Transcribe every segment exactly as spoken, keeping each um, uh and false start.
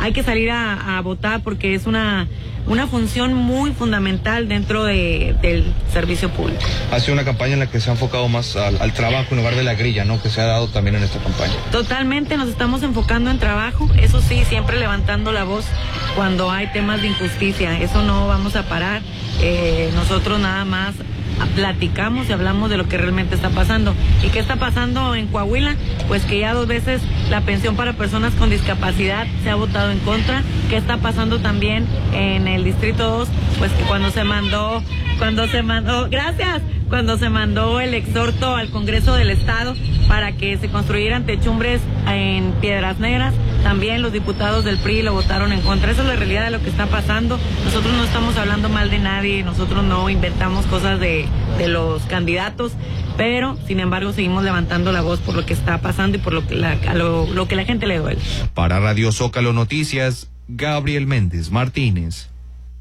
hay que salir a, a votar porque es una una función muy fundamental dentro de, del servicio público. Ha sido una campaña en la que se ha enfocado más al, al trabajo en lugar de la grilla, ¿no? Que se ha dado también en esta campaña. Totalmente, nos estamos enfocando en trabajo, eso sí, siempre levantando la voz cuando hay temas de injusticia, eso no vamos a parar, eh, nosotros nada más platicamos y hablamos de lo que realmente está pasando. ¿Y qué está pasando en Coahuila? Pues que ya dos veces la pensión para personas con discapacidad se ha votado en contra. ¿Qué está pasando también en el Distrito dos? Pues que cuando se mandó, cuando se mandó, gracias, cuando se mandó el exhorto al Congreso del Estado para que se construyeran techumbres en Piedras Negras, también los diputados del P R I lo votaron en contra. Esa es la realidad de lo que está pasando. Nosotros no estamos hablando mal de nadie, nosotros no inventamos cosas de, de los candidatos, pero sin embargo seguimos levantando la voz por lo que está pasando y por lo que la, a lo, lo que la gente le duele. Para Radio Zócalo Noticias, Gabriel Méndez Martínez.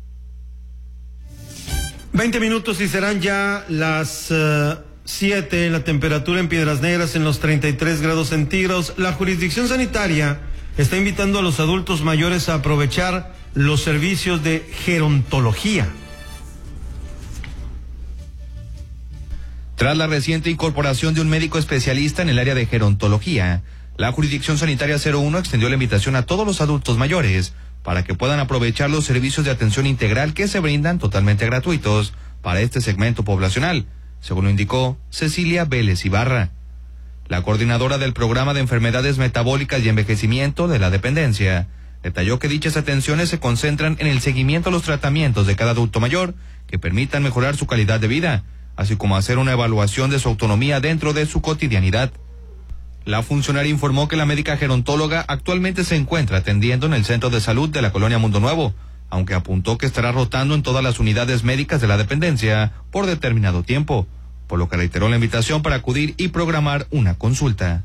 veinte minutos y serán ya las uh, siete, la temperatura en Piedras Negras en los treinta y tres grados centígrados. La jurisdicción sanitaria está invitando a los adultos mayores a aprovechar los servicios de gerontología. Tras la reciente incorporación de un médico especialista en el área de gerontología, la jurisdicción sanitaria cero uno extendió la invitación a todos los adultos mayores para que puedan aprovechar los servicios de atención integral que se brindan totalmente gratuitos para este segmento poblacional, según lo indicó Cecilia Vélez Ibarra. La coordinadora del programa de enfermedades metabólicas y envejecimiento de la dependencia detalló que dichas atenciones se concentran en el seguimiento a los tratamientos de cada adulto mayor que permitan mejorar su calidad de vida, así como hacer una evaluación de su autonomía dentro de su cotidianidad. La funcionaria informó que la médica gerontóloga actualmente se encuentra atendiendo en el centro de salud de la colonia Mundo Nuevo, aunque apuntó que estará rotando en todas las unidades médicas de la dependencia por determinado tiempo, por lo que reiteró la invitación para acudir y programar una consulta.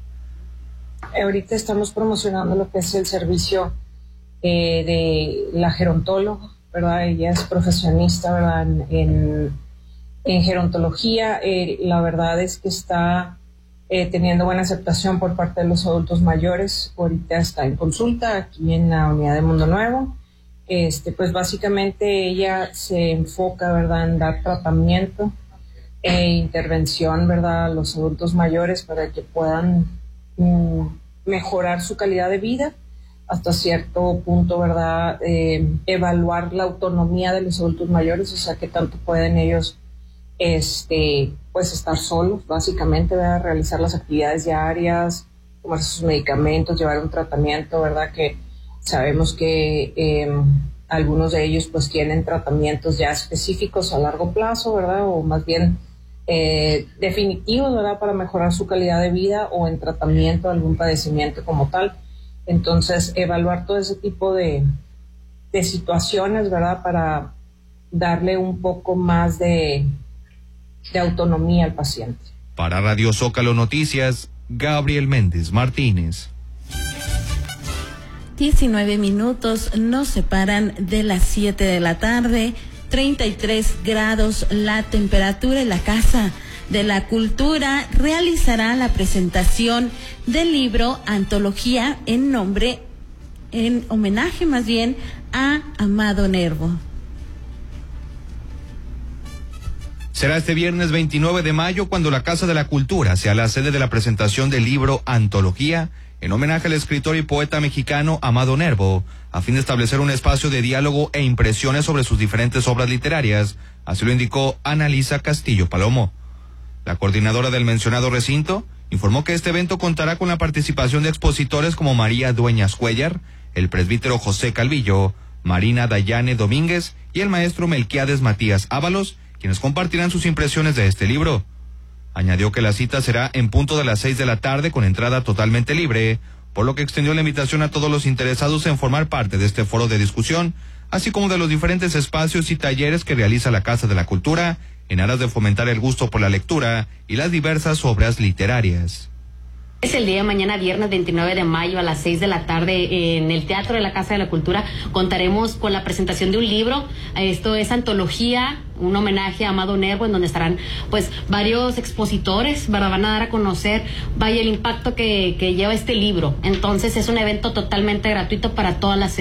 Ahorita estamos promocionando lo que es el servicio eh, de la gerontóloga, ¿verdad? Ella es profesionista, ¿verdad? En, en, en gerontología, eh, la verdad es que está eh, teniendo buena aceptación por parte de los adultos mayores. Ahorita está en consulta aquí en la unidad de Mundo Nuevo. Este, pues básicamente ella se enfoca, ¿verdad?, en dar tratamiento e intervención, ¿verdad?, a los adultos mayores para que puedan mm, mejorar su calidad de vida hasta cierto punto, ¿verdad?, eh, evaluar la autonomía de los adultos mayores, o sea, que tanto pueden ellos este, pues estar solos, básicamente, ¿verdad?, realizar las actividades diarias, tomar sus medicamentos, llevar un tratamiento, ¿verdad?, que sabemos que eh, algunos de ellos pues tienen tratamientos ya específicos a largo plazo, ¿verdad?, o más bien Eh, definitivos, ¿verdad?, para mejorar su calidad de vida o en tratamiento de algún padecimiento como tal. Entonces, evaluar todo ese tipo de, de situaciones, ¿verdad?, para darle un poco más de, de autonomía al paciente. Para Radio Zócalo Noticias, Gabriel Méndez Martínez. diecinueve minutos nos separan de las siete de la tarde. treinta y tres grados la temperatura. En la Casa de la Cultura realizará la presentación del libro Antología en nombre, en homenaje más bien a Amado Nervo. Será este viernes veintinueve de mayo cuando la Casa de la Cultura sea la sede de la presentación del libro Antología en homenaje al escritor y poeta mexicano Amado Nervo, a fin de establecer un espacio de diálogo e impresiones sobre sus diferentes obras literarias, así lo indicó Analisa Castillo Palomo. La coordinadora del mencionado recinto informó que este evento contará con la participación de expositores como María Dueñas Cuellar, el presbítero José Calvillo, Marina Dayane Domínguez y el maestro Melquiades Matías Ábalos, quienes compartirán sus impresiones de este libro. Añadió que la cita será en punto de las seis de la tarde con entrada totalmente libre, por lo que extendió la invitación a todos los interesados en formar parte de este foro de discusión, así como de los diferentes espacios y talleres que realiza la Casa de la Cultura en aras de fomentar el gusto por la lectura y las diversas obras literarias. Es el día de mañana, viernes veintinueve de mayo a las seis de la tarde en el Teatro de la Casa de la Cultura. Contaremos con la presentación de un libro. Esto es Antología, un homenaje a Amado Nervo, en donde estarán pues varios expositores, ¿verdad? Van a dar a conocer, vaya, el impacto que, que lleva este libro. Entonces es un evento totalmente gratuito para todas las